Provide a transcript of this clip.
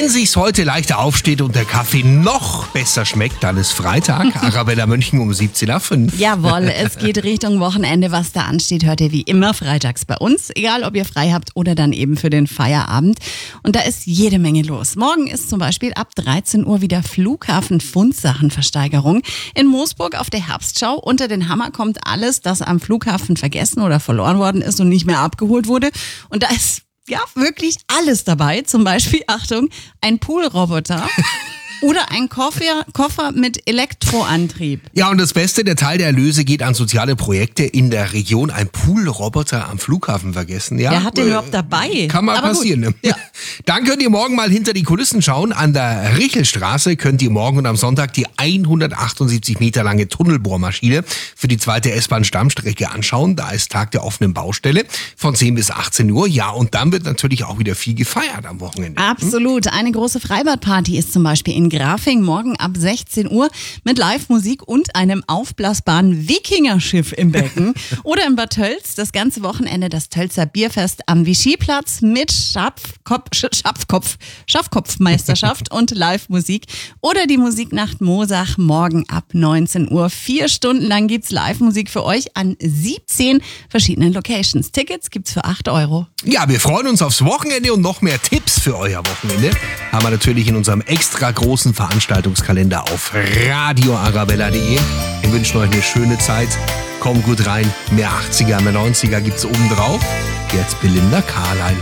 Wenn sich's heute leichter aufsteht und der Kaffee noch besser schmeckt, dann ist Freitag. Arabella München um 17.05 Uhr. Jawohl, es geht Richtung Wochenende. Was da ansteht, hört ihr wie immer freitags bei uns. Egal, ob ihr frei habt oder dann eben für den Feierabend. Und da ist jede Menge los. Morgen ist zum Beispiel ab 13 Uhr wieder Flughafen-Fundsachenversteigerung. In Moosburg auf der Herbstschau. Unter den Hammer kommt alles, das am Flughafen vergessen oder verloren worden ist und nicht mehr abgeholt wurde. Und da ist ja wirklich alles dabei. Zum Beispiel, Achtung, ein Poolroboter. Oder ein Koffer mit Elektroantrieb. Ja, und das Beste, der Teil der Erlöse geht an soziale Projekte in der Region. Ein Poolroboter am Flughafen vergessen. Ja, Wer hat den überhaupt dabei? Kann mal Aber passieren. Ne? Ja. Dann könnt ihr morgen mal hinter die Kulissen schauen. An der Richelstraße könnt ihr morgen und am Sonntag die 178 Meter lange Tunnelbohrmaschine für die zweite S-Bahn-Stammstrecke anschauen. Da ist Tag der offenen Baustelle von 10 bis 18 Uhr. Ja, und dann wird natürlich auch wieder viel gefeiert am Wochenende. Absolut. Eine große Freibadparty ist zum Beispiel in Grafing morgen ab 16 Uhr mit Live-Musik und einem aufblasbaren Wikingerschiff im Becken. Oder in Bad Tölz das ganze Wochenende das Tölzer Bierfest am Vichy-Platz mit Schafkopfmeisterschaft und Live-Musik. Oder die Musiknacht Moosach morgen ab 19 Uhr. 4 Stunden lang gibt's Live-Musik für euch an 17 verschiedenen Locations. Tickets gibt's für 8 Euro. Ja, wir freuen uns aufs Wochenende und noch mehr Tipps für euer Wochenende haben wir natürlich in unserem extra großen Veranstaltungskalender auf radioarabella.de. Wir wünschen euch eine schöne Zeit. Kommt gut rein. Mehr 80er, mehr 90er gibt's oben drauf. Jetzt Belinda Carlisle.